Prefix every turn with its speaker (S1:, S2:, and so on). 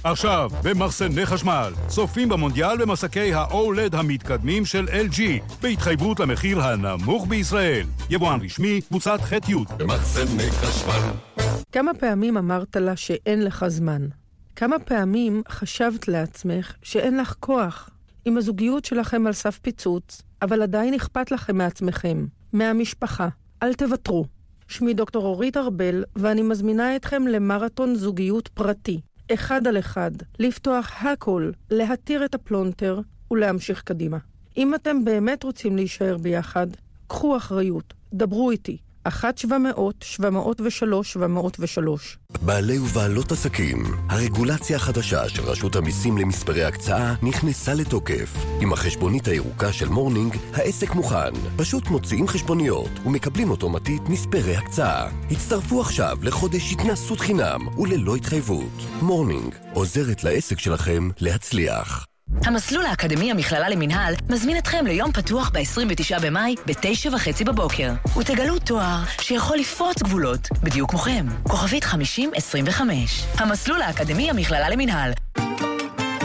S1: עכשיו, במחסני חשמל, צופים במונדיאל במסקי ה-OLED המתקדמים של LG, בהתחייבות למחיר הנמוך בישראל. יבואן רשמי, קבוצת ח'-י'.
S2: במחסני חשמל.
S3: כמה פעמים אמרת לה שאין לך זמן? כמה פעמים חשבת לעצמך שאין לך כוח? אם הזוגיות שלכם על סף פיצוץ, אבל עדיין אכפת לכם מעצמכם, מהמשפחה, אל תוותרו. שמי דוקטור אורית ארבל, ואני מזמינה אתכם למרתון זוגיות פרטי. 1 על 1, לפתוח הכל, להתיר את הפלונטר ולהמשיך קדימה. אם אתם באמת רוצים להישאר ביחד, קחו אחריות, דברו איתי. 1-700-703-703.
S4: בעלי ובעלות עסקים, הרגולציה החדשה של רשות המיסים למספרי הקצאה נכנסה לתוקף. עם החשבונית הירוקה של מורנינג, העסק מוכן. פשוט מוציאים חשבוניות ומקבלים אוטומטית מספרי הקצאה. הצטרפו עכשיו לחודש התנסות חינם וללא התחייבות. מורנינג עוזרת לעסק שלכם להצליח.
S5: המסלול האקדמי המכללה למנהל מזמין אתכם ליום פתוח ב-29 במאי ב-9:30 בבוקר. ותגלו תואר שיכול לפרוץ גבולות, בדיוק כמוכם. כוכבית 5025. המסלול האקדמי המכללה למנהל,